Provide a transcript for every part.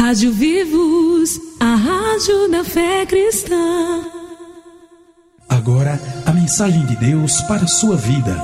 Rádio Vivos, a rádio da fé cristã. Agora, a mensagem de Deus para a sua vida.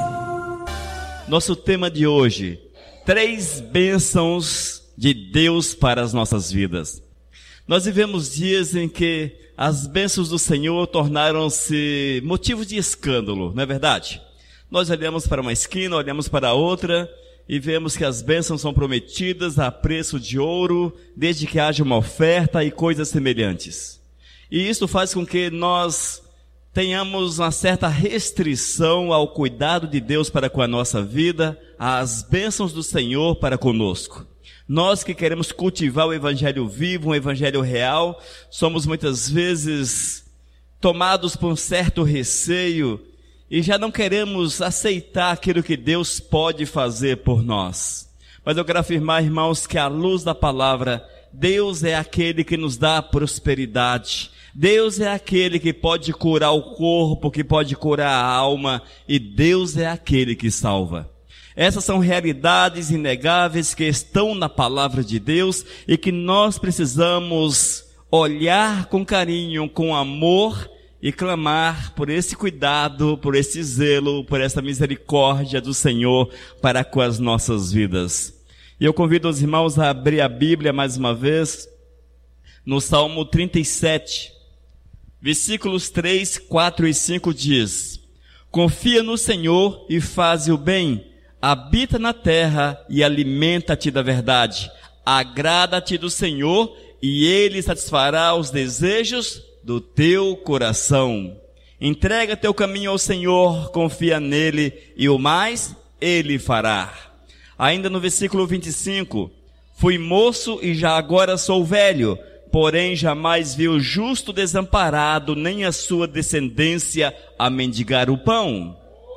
Nosso tema de hoje: 3 bênçãos de Deus para as nossas vidas. Nós vivemos dias em que as bênçãos do Senhor tornaram-se motivo de escândalo, não é verdade? Nós olhamos para uma esquina, olhamos para a outra e vemos que as bênçãos são prometidas a preço de ouro, desde que haja uma oferta e coisas semelhantes. E isso faz com que nós tenhamos uma certa restrição ao cuidado de Deus para com a nossa vida, às bênçãos do Senhor para conosco. Nós que queremos cultivar o evangelho vivo, um evangelho real, somos muitas vezes tomados por um certo receio e já não queremos aceitar aquilo que Deus pode fazer por nós. Mas eu quero afirmar, irmãos, que à luz da palavra, Deus é aquele que nos dá prosperidade. Deus é aquele que pode curar o corpo, que pode curar a alma, e Deus é aquele que salva. Essas são realidades inegáveis que estão na palavra de Deus e que nós precisamos olhar com carinho, com amor e clamar por esse cuidado, por esse zelo, por essa misericórdia do Senhor para com as nossas vidas. E eu convido os irmãos a abrir a Bíblia mais uma vez no Salmo 37, versículos 3, 4 e 5 diz: confia no Senhor e faze o bem, habita na terra e alimenta-te da verdade. Agrada-te do Senhor e Ele satisfará os desejos do teu coração. Entrega teu caminho ao Senhor, confia nele e o mais Ele fará. Ainda no versículo 25, fui moço e já agora sou velho, porém jamais vi o justo desamparado, nem a sua descendência a mendigar o pão.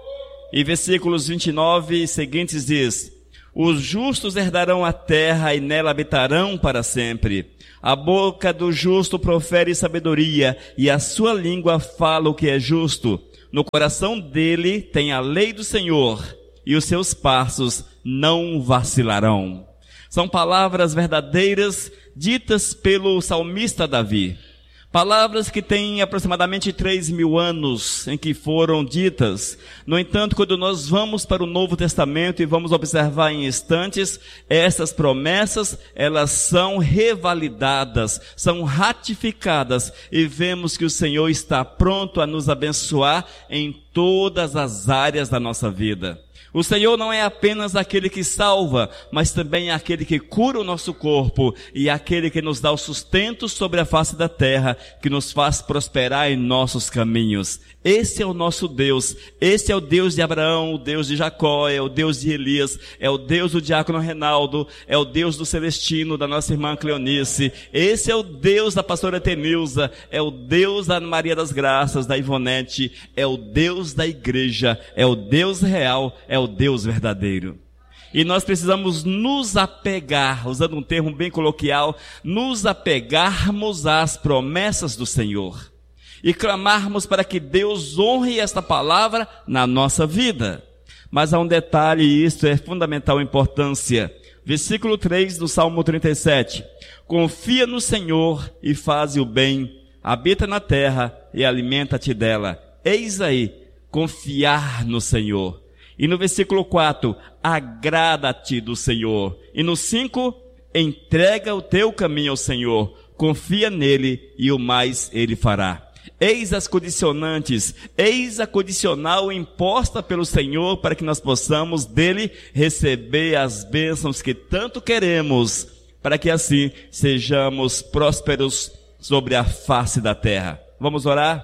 E versículos 29 e seguintes diz: os justos herdarão a terra e nela habitarão para sempre. A boca do justo profere sabedoria e a sua língua fala o que é justo. No coração dele tem a lei do Senhor e os seus passos não vacilarão. São palavras verdadeiras ditas pelo salmista Davi. Palavras que têm aproximadamente 3.000 anos em que foram ditas. No entanto, quando nós vamos para o Novo Testamento e vamos observar em instantes, essas promessas, elas são revalidadas, são ratificadas e vemos que o Senhor está pronto a nos abençoar em todas as áreas da nossa vida. O Senhor não é apenas aquele que salva, mas também é aquele que cura o nosso corpo e é aquele que nos dá o sustento sobre a face da terra, que nos faz prosperar em nossos caminhos. Esse é o nosso Deus, esse é o Deus de Abraão, o Deus de Jacó, é o Deus de Elias, é o Deus do diácono Reinaldo, é o Deus do Celestino, da nossa irmã Cleonice, esse é o Deus da pastora Tenilza, é o Deus da Maria das Graças, da Ivonete, é o Deus da igreja, é o Deus real, é o Deus verdadeiro. E nós precisamos nos apegar, usando um termo bem coloquial, nos apegarmos às promessas do Senhor e clamarmos para que Deus honre esta palavra na nossa vida. Mas há um detalhe, e isto é fundamental importância. Versículo 3 do Salmo 37. Confia no Senhor e faze o bem, habita na terra e alimenta-te dela. Eis aí, confiar no Senhor. E no versículo 4, agrada-te do Senhor. E no 5, entrega o teu caminho ao Senhor, confia nele e o mais ele fará. Eis as condicionantes, eis a condicional imposta pelo Senhor para que nós possamos dele receber as bênçãos que tanto queremos, para que assim sejamos prósperos sobre a face da terra. Vamos orar?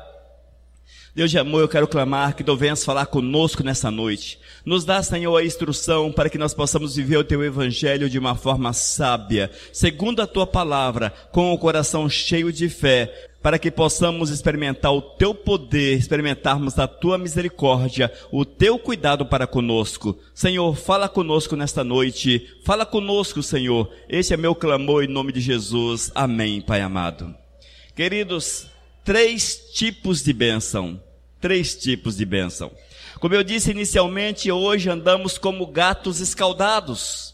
Deus de amor, eu quero clamar que Tu venhas falar conosco nessa noite. Nos dá, Senhor, a instrução para que nós possamos viver o Teu Evangelho de uma forma sábia, segundo a Tua palavra, com o coração cheio de fé, para que possamos experimentar o Teu poder, experimentarmos a Tua misericórdia, o Teu cuidado para conosco. Senhor, fala conosco nesta noite, fala conosco, Senhor. Este é meu clamor em nome de Jesus. Amém, Pai amado. Queridos, 3 tipos de bênção. 3 tipos de bênção. Como eu disse inicialmente, hoje andamos como gatos escaldados.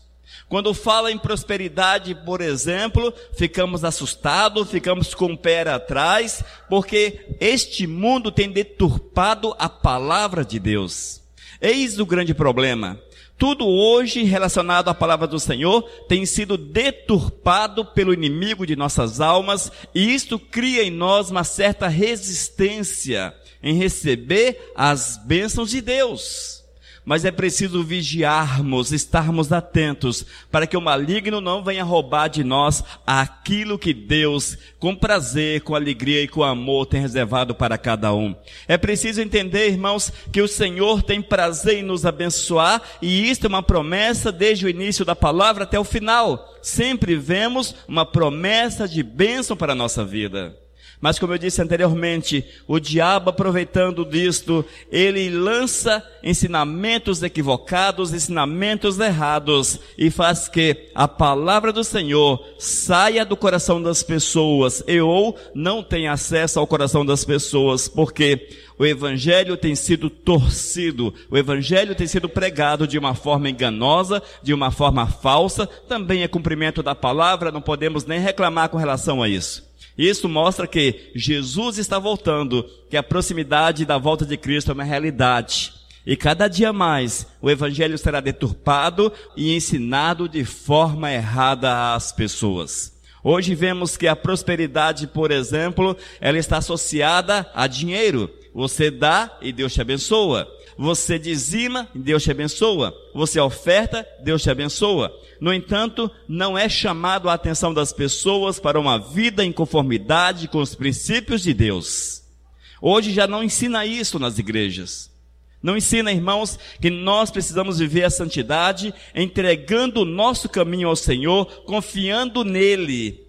Quando fala em prosperidade, por exemplo, ficamos assustados, ficamos com o pé atrás, porque este mundo tem deturpado a palavra de Deus. Eis o grande problema. Tudo hoje relacionado à palavra do Senhor tem sido deturpado pelo inimigo de nossas almas, e isto cria em nós uma certa resistência em receber as bênçãos de Deus. Mas é preciso vigiarmos, estarmos atentos, para que o maligno não venha roubar de nós aquilo que Deus, com prazer, com alegria e com amor, tem reservado para cada um. É preciso entender, irmãos, que o Senhor tem prazer em nos abençoar, e isto é uma promessa desde o início da palavra até o final. Sempre vemos uma promessa de bênção para a nossa vida. Mas como eu disse anteriormente, o diabo, aproveitando disto, ele lança ensinamentos equivocados, ensinamentos errados, e faz que a palavra do Senhor saia do coração das pessoas, ou não tenha acesso ao coração das pessoas, porque o evangelho tem sido torcido, o evangelho tem sido pregado de uma forma enganosa, de uma forma falsa. Também é cumprimento da palavra, não podemos nem reclamar com relação a isso. Isso mostra que Jesus está voltando, que a proximidade da volta de Cristo é uma realidade. E cada dia mais o evangelho será deturpado e ensinado de forma errada às pessoas. Hoje vemos que a prosperidade, por exemplo, ela está associada a dinheiro. Você dá e Deus te abençoa. Você dizima e Deus te abençoa. Você oferta, Deus te abençoa. No entanto, não é chamado a atenção das pessoas para uma vida em conformidade com os princípios de Deus. Hoje já não ensina isso nas igrejas. Não ensina, irmãos, que nós precisamos viver a santidade, entregando o nosso caminho ao Senhor, confiando nele.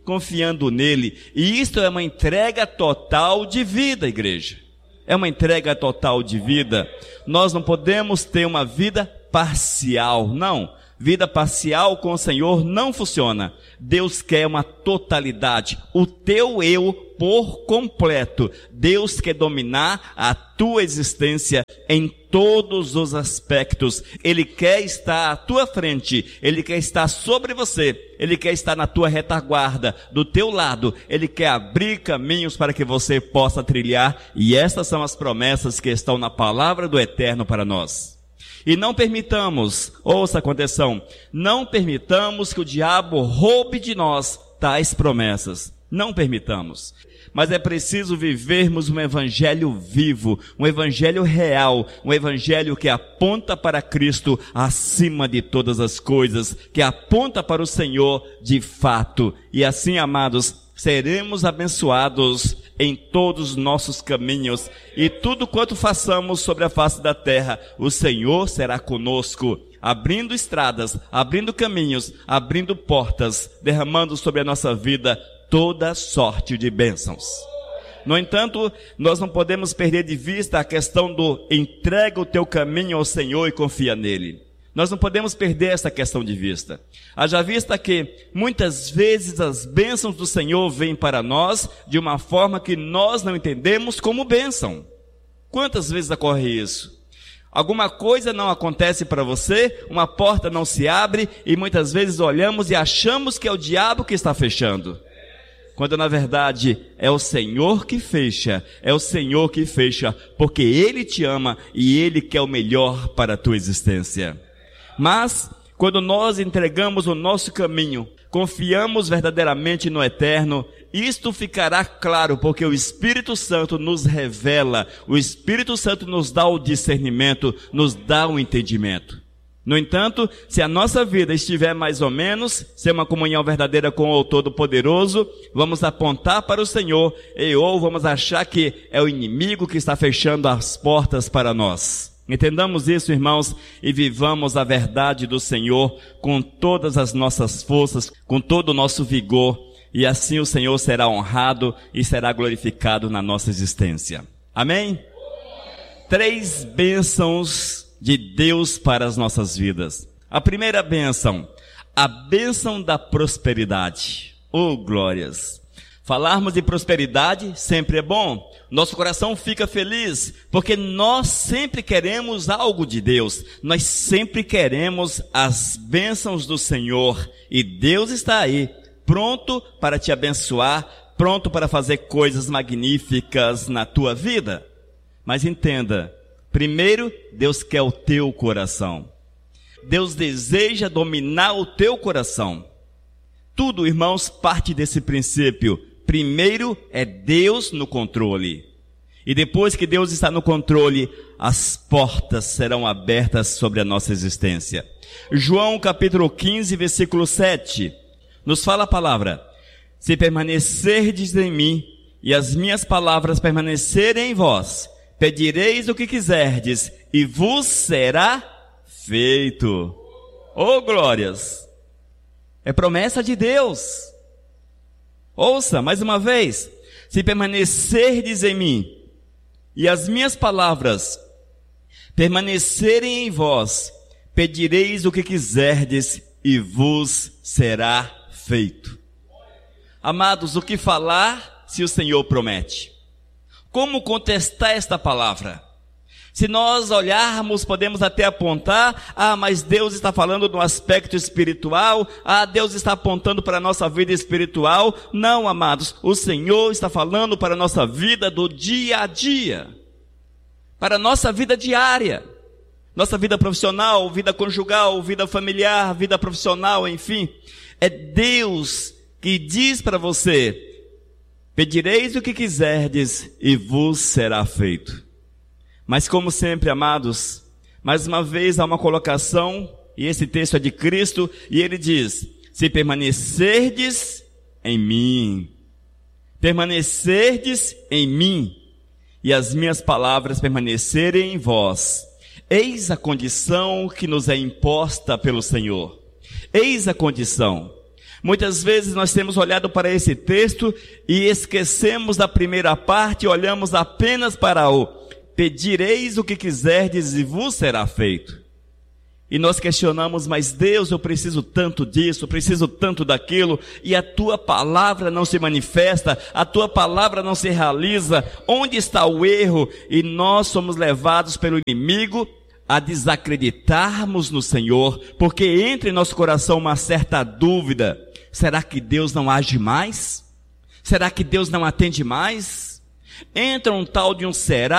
E isto é uma entrega total de vida, igreja. É uma entrega total de vida. Nós não podemos ter uma vida parcial, não. Vida parcial com o Senhor não funciona. Deus quer uma totalidade, o teu eu por completo. Deus quer dominar a tua existência em todos os aspectos. Ele quer estar à tua frente, Ele quer estar sobre você, Ele quer estar na tua retaguarda, do teu lado. Ele quer abrir caminhos para que você possa trilhar, e estas são as promessas que estão na palavra do Eterno para nós. E não permitamos, ouça com atenção, não permitamos que o diabo roube de nós tais promessas. Não permitamos. Mas é preciso vivermos um evangelho vivo, um evangelho real, um evangelho que aponta para Cristo acima de todas as coisas, que aponta para o Senhor de fato. E assim, amados, seremos abençoados em todos os nossos caminhos, e tudo quanto façamos sobre a face da terra, o Senhor será conosco, abrindo estradas, abrindo caminhos, abrindo portas, derramando sobre a nossa vida toda sorte de bênçãos. No entanto, nós não podemos perder de vista a questão do entrega o teu caminho ao Senhor e confia nele. Nós não podemos perder essa questão de vista. Haja vista que muitas vezes as bênçãos do Senhor vêm para nós de uma forma que nós não entendemos como bênção. Quantas vezes ocorre isso? Alguma coisa não acontece para você, uma porta não se abre, e muitas vezes olhamos e achamos que é o diabo que está fechando. Quando na verdade é o Senhor que fecha, porque Ele te ama e Ele quer o melhor para a tua existência. Mas, quando nós entregamos o nosso caminho, confiamos verdadeiramente no Eterno, isto ficará claro, porque o Espírito Santo nos revela, o Espírito Santo nos dá o discernimento, nos dá o entendimento. No entanto, se a nossa vida estiver mais ou menos, ser uma comunhão verdadeira com o Todo-Poderoso, vamos apontar para o Senhor, ou vamos achar que é o inimigo que está fechando as portas para nós. Entendamos isso, irmãos, e vivamos a verdade do Senhor com todas as nossas forças, com todo o nosso vigor, e assim o Senhor será honrado e será glorificado na nossa existência. Amém? 3 bênçãos de Deus para as nossas vidas. A primeira bênção, a bênção da prosperidade. Oh, glórias! Falarmos de prosperidade sempre é bom. Nosso coração fica feliz, porque nós sempre queremos algo de Deus. Nós sempre queremos as bênçãos do Senhor. E Deus está aí, pronto para te abençoar, pronto para fazer coisas magníficas na tua vida. Mas entenda, primeiro, Deus quer o teu coração. Deus deseja dominar o teu coração. Tudo, irmãos, parte desse princípio. Primeiro é Deus no controle. E depois que Deus está no controle, as portas serão abertas sobre a nossa existência. João capítulo 15, versículo 7, nos fala a palavra: se permanecerdes em mim, e as minhas palavras permanecerem em vós, pedireis o que quiserdes, e vos será feito. Oh, glórias! É promessa de Deus. Ouça, mais uma vez: se permanecerdes em mim, e as minhas palavras permanecerem em vós, pedireis o que quiserdes, e vos será feito. Amados, o que falar se o Senhor promete? Como contestar esta palavra? Se nós olharmos, podemos até apontar: mas Deus está falando no aspecto espiritual, Deus está apontando para a nossa vida espiritual. Não, amados, o Senhor está falando para a nossa vida do dia a dia, para a nossa vida diária, nossa vida profissional, vida conjugal, vida familiar, vida profissional, enfim. É Deus que diz para você: pedireis o que quiserdes, e vos será feito. Mas como sempre, amados, mais uma vez há uma colocação, e esse texto é de Cristo, e ele diz: se permanecerdes em mim, permanecerdes em mim, e as minhas palavras permanecerem em vós, eis a condição que nos é imposta pelo Senhor. Eis a condição. Muitas vezes nós temos olhado para esse texto e esquecemos da primeira parte, olhamos apenas para o pedireis o que quiserdes e vos será feito. E nós questionamos: mas Deus, eu preciso tanto disso, eu preciso tanto daquilo, e a tua palavra não se manifesta, a tua palavra não se realiza. Onde está o erro? E nós somos levados pelo inimigo a desacreditarmos no Senhor, porque entra em nosso coração uma certa dúvida: será que Deus não age mais? Será que Deus não atende mais? Entra um tal de um será,